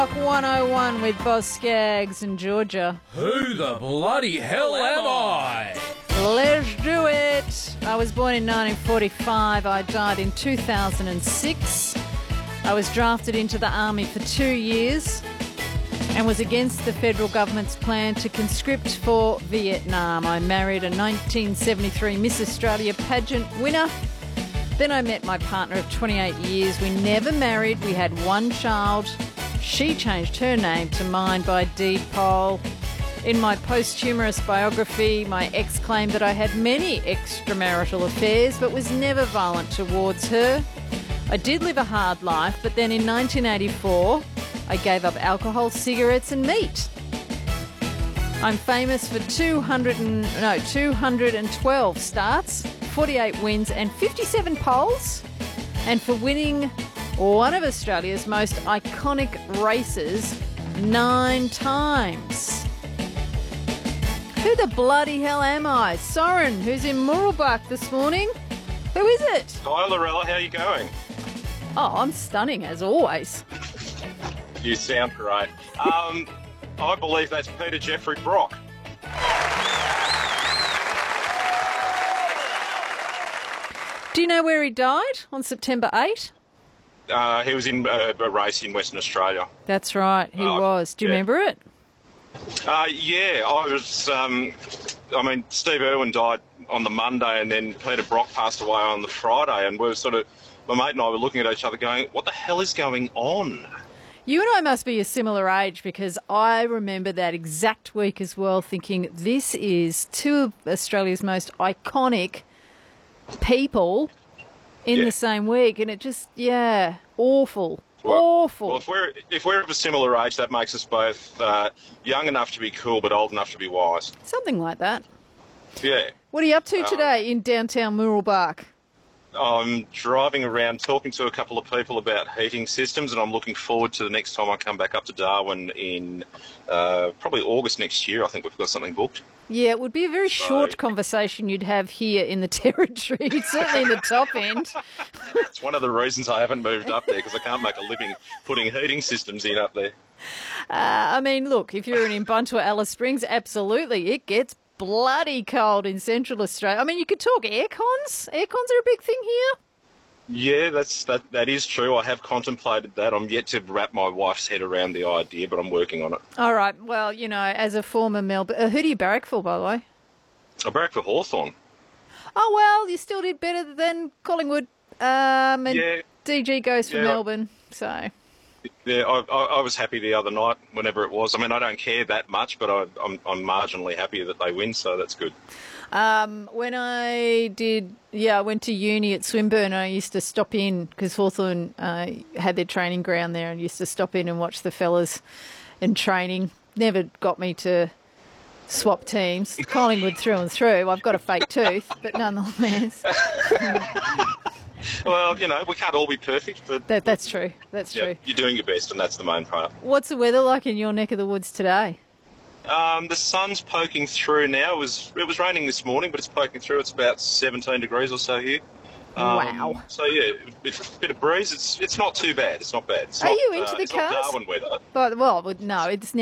Rock 101 with Boz Skaggs and Georgia. Who the bloody hell am I? Let's do it. I was born in 1945. I died in 2006. I was drafted into the army for 2 years and was against the federal government's plan to conscript for Vietnam. I married a 1973 Miss Australia pageant winner. Then I met my partner of 28 years. We never married. We had one child. She changed her name to mine by deed poll. In my posthumous biography, my ex claimed that I had many extramarital affairs but was never violent towards her. I did live a hard life, but then in 1984, I gave up alcohol, cigarettes and meat. I'm famous for 212 starts, 48 wins and 57 poles, and for winning one of Australia's most iconic races 9 times. Who the bloody hell am I? Soren, who's in Mooroolbark this morning. Who is it? Hi, Lorella. How are you going? Oh, I'm stunning as always. You sound great. I believe that's Peter Jeffrey Brock. Do you know where he died on September 8? He was in a race in Western Australia. That's right, he was. Do you remember it? Yeah, I was... Steve Irwin died on the Monday and then Peter Brock passed away on the Friday, and we were sort of... My mate and I were looking at each other going, what the hell is going on? You and I must be a similar age, because I remember that exact week as well, thinking this is two of Australia's most iconic people in the same week, and it just, awful. Awful. Well, if we're of a similar age, that makes us both young enough to be cool but old enough to be wise. Something like that. Yeah. What are you up to today in downtown Mooroolbark? I'm driving around talking to a couple of people about heating systems, and I'm looking forward to the next time I come back up to Darwin in probably August next year. I think we've got something booked. Yeah, it would be a very short conversation you'd have here in the Territory, certainly in the top end. It's one of the reasons I haven't moved up there, because I can't make a living putting heating systems in up there. Look, if you're in Buntua, Alice Springs, absolutely, it gets bloody cold in Central Australia. You could talk aircons. Aircons are a big thing here. Yeah, that is true. I have contemplated that. I'm yet to wrap my wife's head around the idea, but I'm working on it. All right. Well, as a former Melbourne... who do you barrack for, by the way? I barrack for Hawthorn. Oh, well, you still did better than Collingwood. DG goes for Melbourne, so... Yeah, I was happy the other night, whenever it was. I don't care that much, but I'm marginally happy that they win, so that's good. When I went to uni at Swinburne, I used to stop in, because Hawthorn had their training ground there, and used to stop in and watch the fellas in training. Never got me to swap teams. Collingwood through and through. I've got a fake tooth, but nonetheless. Well, we can't all be perfect, but... That's true. That's true. You're doing your best, and that's the main part. What's the weather like in your neck of the woods today? The sun's poking through now. It was raining this morning, but it's poking through. It's about 17 degrees or so here. Wow. So, it's a bit of breeze. It's not too bad. It's not bad. Are you into the cars? It's not Darwin weather. No, it's